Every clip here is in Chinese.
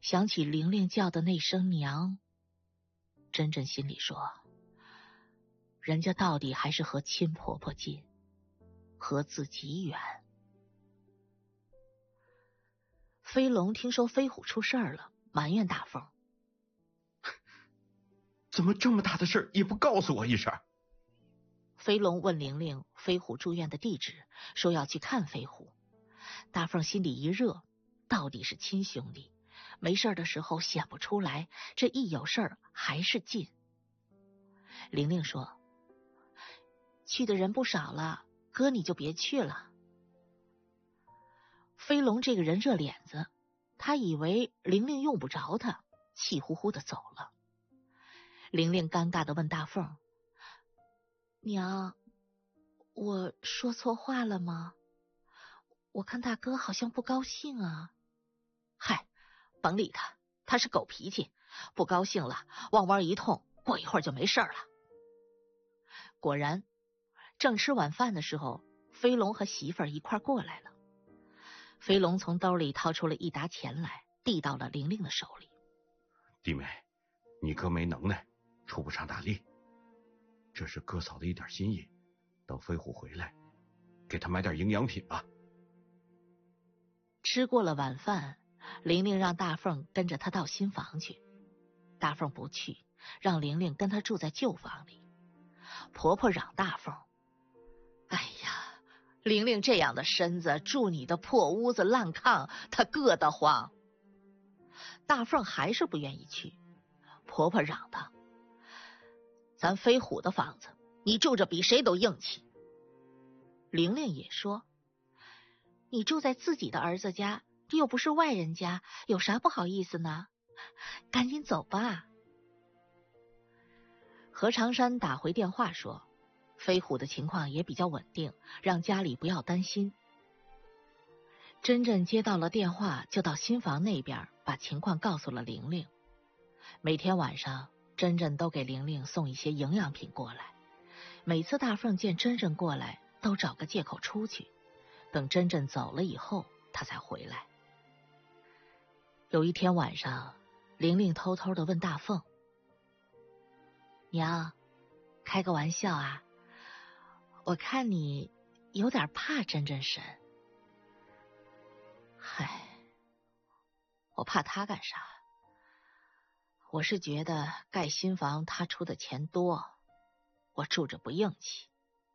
想起玲玲叫的那声娘，珍珍心里说，人家到底还是和亲婆婆近，和自己远。飞龙听说飞虎出事儿了，埋怨大凤， 怎么这么大的事也不告诉我一声？ 飞龙问玲玲飞虎住院的地址，说要去看飞虎。大凤心里一热，到底是亲兄弟，没事的时候显不出来，这一有事儿还是近。玲玲说，去的人不少了，哥你就别去了。飞龙这个人热脸子，他以为玲玲用不着他，气呼呼的走了。玲玲尴尬的问大凤，娘，我说错话了吗？我看大哥好像不高兴啊。嗨，甭理他，他是狗脾气，不高兴了汪汪一通，过一会儿就没事了。果然，正吃晚饭的时候，飞龙和媳妇儿一块过来了。飞龙从兜里掏出了一沓钱来，递到了玲玲的手里。 弟妹，你哥没能耐，出不上大力，这是哥嫂的一点心意，等飞虎回来给他买点营养品吧。 吃过了晚饭，玲玲让大凤跟着她到新房去。大凤不去，让玲玲跟她住在旧房里。婆婆嚷大凤，哎呀，玲玲这样的身子住你的破屋子烂炕，她硌得慌。大凤还是不愿意去。婆婆嚷道，咱飞虎的房子你住着比谁都硬气。玲玲也说，你住在自己的儿子家，这又不是外人家，有啥不好意思呢？赶紧走吧。何长山打回电话说，飞虎的情况也比较稳定，让家里不要担心。珍珍接到了电话，就到新房那边把情况告诉了玲玲。每天晚上，珍珍都给玲玲送一些营养品过来。每次大凤见珍珍过来，都找个借口出去，等珍珍走了以后，她才回来。有一天晚上，玲玲偷偷地问大凤，娘，开个玩笑啊，我看你有点怕珍珍婶。嗨，我怕她干啥？我是觉得盖新房她出的钱多，我住着不硬气。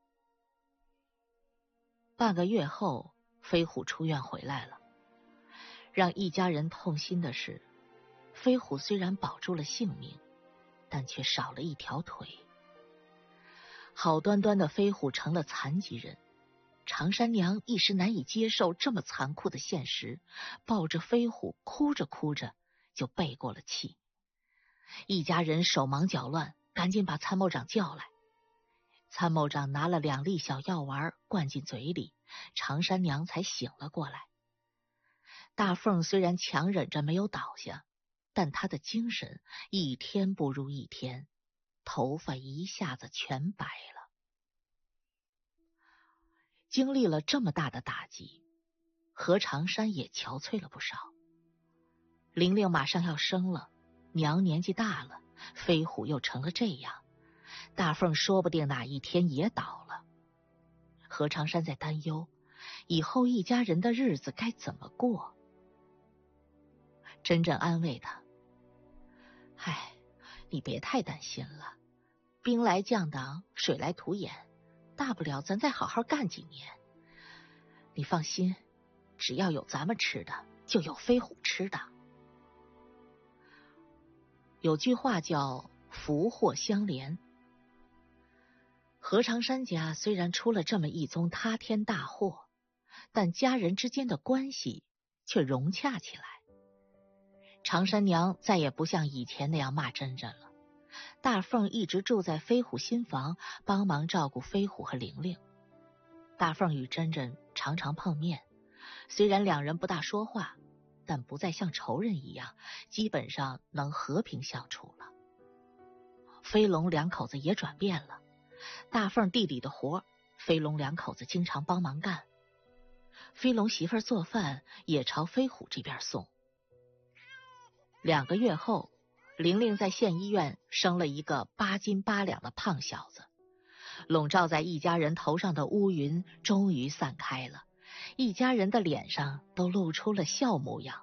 半个月后，飞虎出院回来了。让一家人痛心的是，飞虎虽然保住了性命，但却少了一条腿。好端端的飞虎成了残疾人，常山娘一时难以接受这么残酷的现实，抱着飞虎哭着哭着就背过了气。一家人手忙脚乱，赶紧把参谋长叫来。参谋长拿了2粒小药丸灌进嘴里，常山娘才醒了过来。大凤虽然强忍着没有倒下，但她的精神一天不如一天，头发一下子全白了。经历了这么大的打击，何长山也憔悴了不少。玲玲马上要生了，娘年纪大了，飞虎又成了这样，大凤说不定哪一天也倒了。何长山在担忧，以后一家人的日子该怎么过。珍珍安慰他，唉，你别太担心了，兵来将挡，水来土掩，大不了咱再好好干几年。你放心，只要有咱们吃的，就有飞虎吃的。有句话叫福祸相连。何长山家虽然出了这么一宗塌天大祸，但家人之间的关系却融洽起来。常山娘再也不像以前那样骂珍珍了，大凤一直住在飞虎新房，帮忙照顾飞虎和玲玲。大凤与珍珍常常碰面，虽然两人不大说话，但不再像仇人一样，基本上能和平相处了。飞龙两口子也转变了，大凤地里的活，飞龙两口子经常帮忙干。飞龙媳妇做饭也朝飞虎这边送。 2个月后，玲玲在县医院生了一个8斤8两的胖小子，笼罩在一家人头上的乌云终于散开了，一家人的脸上都露出了笑模样。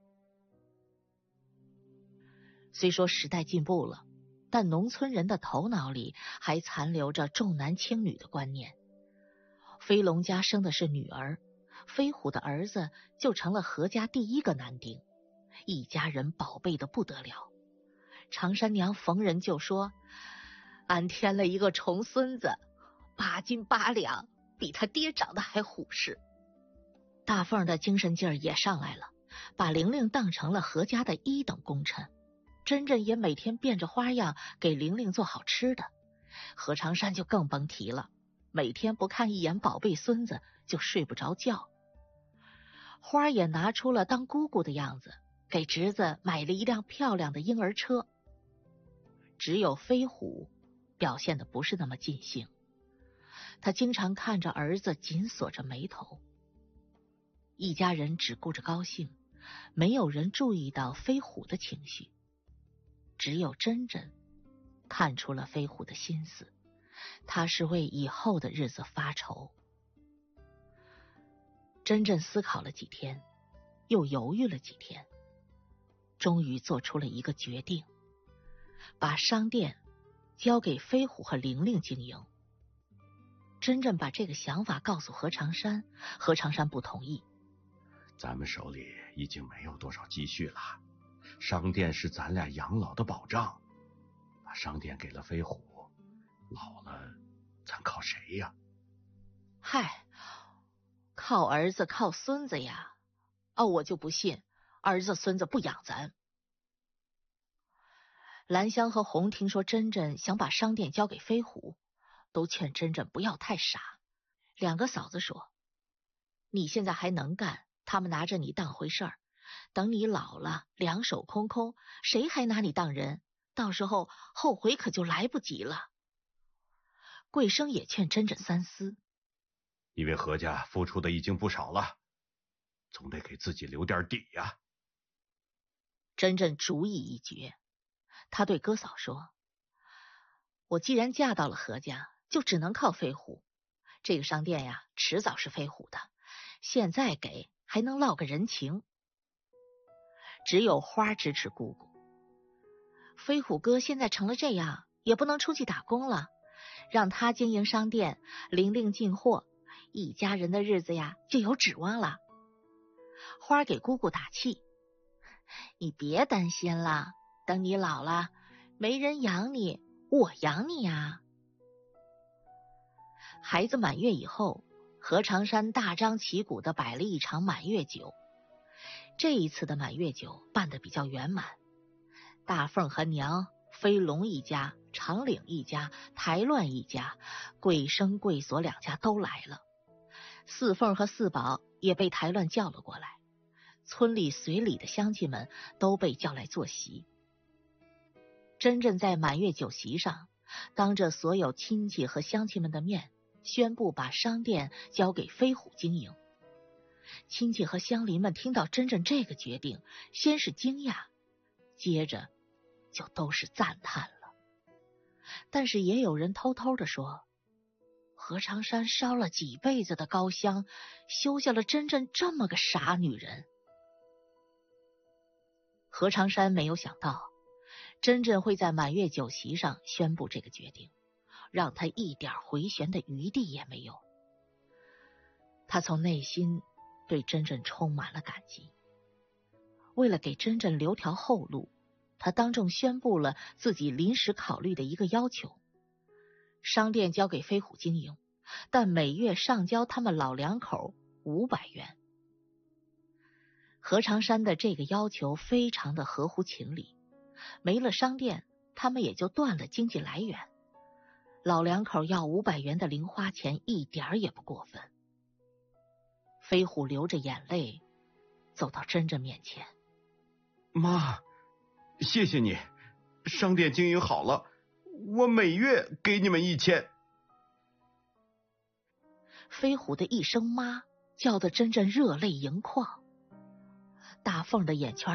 虽说时代进步了，但农村人的头脑里还残留着重男轻女的观念。飞龙家生的是女儿，飞虎的儿子就成了何家第1个男丁，一家人宝贝的不得了。常山娘逢人就说，俺添了一个重孙子，8斤8两，比他爹长得还虎实。大凤的精神劲儿也上来了，把玲玲当成了何家的1等功臣。珍珍也每天变着花样给玲玲做好吃的，何长山就更甭提了，每天不看一眼宝贝孙子就睡不着觉。花也拿出了当姑姑的样子，给侄子买了一辆漂亮的婴儿车。只有飞虎表现的不是那么尽兴，他经常看着儿子紧锁着眉头。一家人只顾着高兴，没有人注意到飞虎的情绪。只有珍珍看出了飞虎的心思，他是为以后的日子发愁。珍珍思考了几天，又犹豫了几天，终于做出了一个决定，把商店交给飞虎和玲玲经营。珍珍把这个想法告诉何长山，何长山不同意。 咱们手里已经没有多少积蓄了，商店是咱俩养老的保障，把商店给了飞虎，老了咱靠谁呀？ 嗨，靠儿子靠孙子呀！我就不信儿子孙子不养咱。兰香和红听说珍珍想把商店交给飞虎，都劝珍珍不要太傻。2个嫂子说，你现在还能干，他们拿着你当回事儿，等你老了2手空空，谁还拿你当人？到时候后悔可就来不及了。桂生也劝珍珍三思， 因为何家付出的已经不少了，总得给自己留点底呀。 珍珍主意一决，她对哥嫂说，我既然嫁到了何家，就只能靠飞虎。这个商店呀，迟早是飞虎的，现在给还能落个人情。只有花支持姑姑。飞虎哥现在成了这样，也不能出去打工了，让他经营商店，玲玲进货，一家人的日子呀就有指望了。花给姑姑打气，你别担心了，等你老了，没人养你，我养你呀。孩子满月以后，何长山大张旗鼓地摆了一场满月酒。这一次的满月酒办得比较圆满，大凤和娘、飞龙一家、长岭一家、台乱一家、桂生、桂锁2家都来了。四凤和四宝也被台乱叫了过来，村里随里的乡亲们都被叫来坐席。珍珍在满月酒席上，当着所有亲戚和乡亲们的面，宣布把商店交给飞虎经营。亲戚和乡邻们听到珍珍这个决定，先是惊讶，接着就都是赞叹了。但是也有人偷偷的说，何长山烧了几辈子的高香，休下了珍珍这么个傻女人。何长山没有想到，珍珍会在满月酒席上宣布这个决定，让他一点回旋的余地也没有。他从内心对珍珍充满了感激。为了给珍珍留条后路，他当众宣布了自己临时考虑的一个要求：商店交给飞虎经营，但每月上交他们老2口500元。何长山的这个要求非常的合乎情理，没了商店，他们也就断了经济来源。老2口要500元的零花钱一点也不过分。飞虎流着眼泪走到珍珍面前， 妈，谢谢你，商店经营好了，我每月给你们1000。 飞虎的一声妈叫得珍珍热泪盈眶，大凤的眼圈